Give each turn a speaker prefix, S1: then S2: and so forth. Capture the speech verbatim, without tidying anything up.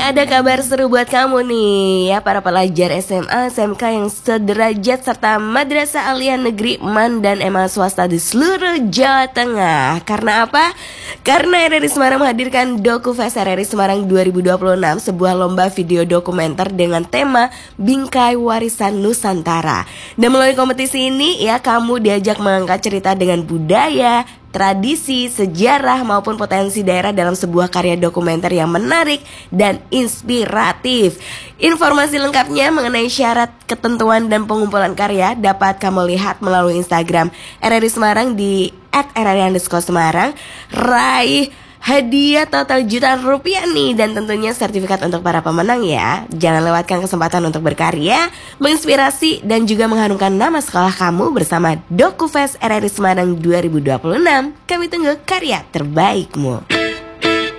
S1: ada kabar seru buat kamu nih ya, para pelajar S M A, S M K yang sederajat serta Madrasah Aliyah Negeri Man dan M A swasta di seluruh Jawa Tengah. Karena apa? Karena R R I Semarang menghadirkan DokuFest R R I Semarang dua ribu dua puluh enam, sebuah lomba video dokumenter dengan tema Bingkai Warisan Nusantara. Dan melalui kompetisi ini ya, kamu diajak mengangkat cerita dengan budaya, tradisi, sejarah maupun potensi daerah dalam sebuah karya dokumenter yang menarik dan inspiratif. Informasi lengkapnya mengenai syarat, ketentuan, dan pengumpulan karya dapat kamu lihat melalui Instagram R R I Semarang di et r r i underscore semarang. Raih hadiah total jutaan rupiah nih, dan tentunya sertifikat untuk para pemenang ya. Jangan lewatkan kesempatan untuk berkarya, menginspirasi, dan juga mengharumkan nama sekolah kamu bersama DokuFest R R I Semarang dua ribu dua puluh enam. Kami tunggu karya terbaikmu.